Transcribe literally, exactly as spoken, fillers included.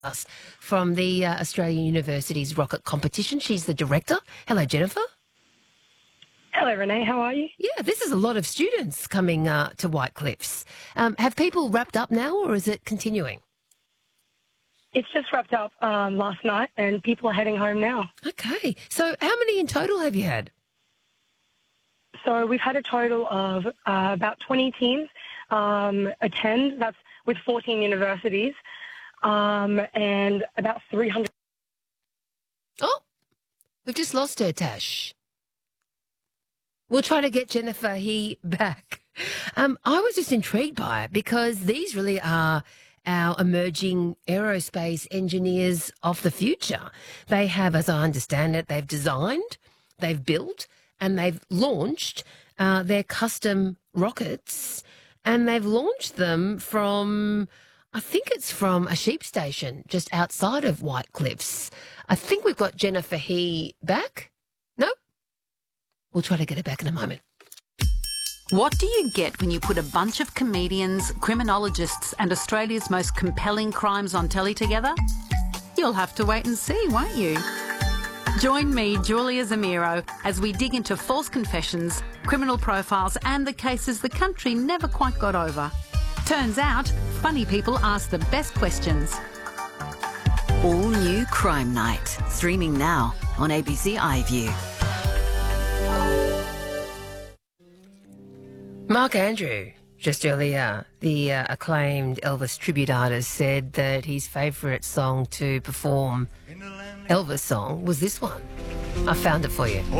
us from the uh, Australian University's rocket competition. She's the director. Hello, Jennifer. Hello, Renee. How are you? Yeah, this is a lot of students coming uh, to White Cliffs. Um, have people wrapped up now, or is it continuing? It's just wrapped up um, last night, and people are heading home now. Okay. So how many in total have you had? So we've had a total of uh, about twenty teams um, attend. That's with fourteen universities, um, and about three hundred. Oh, we've just lost her, Tash. We'll try to get Jennifer he back. Um, I was just intrigued by it because these really are our emerging aerospace engineers of the future. They have, as I understand it, they've designed, they've built, and they've launched uh, their custom rockets, and they've launched them from, I think it's from a sheep station just outside of White Cliffs. I think we've got Jennifer he back. No? We'll try to get her back in a moment. What do you get when you put a bunch of comedians, criminologists and Australia's most compelling crimes on telly together? You'll have to wait and see, won't you? Join me, Julia Zamiro, as we dig into false confessions, criminal profiles and the cases the country never quite got over. Turns out, funny people ask the best questions. All new Crime Night, streaming now on A B C iView. Mark Andrew, just earlier, the uh, acclaimed Elvis tribute artist, said that his favourite song to perform Elvis song was this one. I found it for you.